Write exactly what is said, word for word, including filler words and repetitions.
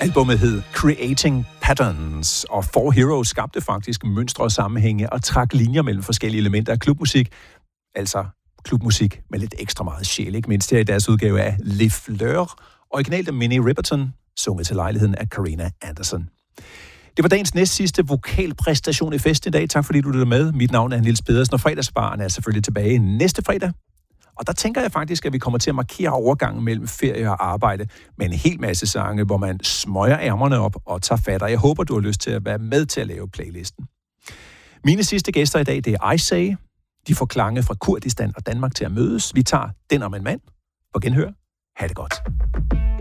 Albummet hed Creating Patterns, og Four Heroes skabte faktisk mønstre og sammenhænge og trak linjer mellem forskellige elementer af klubmusik. Altså klubmusik med lidt ekstra meget sjæl, ikke mindst her i deres udgave af Le Fleur, originalt af Minnie Riperton, sunget til lejligheden af Carina Anderson. Det var dagens næst sidste vokalpræstation i festen i dag. Tak fordi du lyttede med. Mit navn er Niels Pedersen, og fredagsbaren er selvfølgelig tilbage næste fredag. Og der tænker jeg faktisk, at vi kommer til at markere overgangen mellem ferie og arbejde med en hel masse sange, hvor man smøger ærmerne op og tager fat. Og jeg håber, du har lyst til at være med til at lave playlisten. Mine sidste gæster i dag, det er I Say. De får klange fra Kurdistan og Danmark til at mødes. Vi tager Den om en mand. På genhør. Ha' det godt.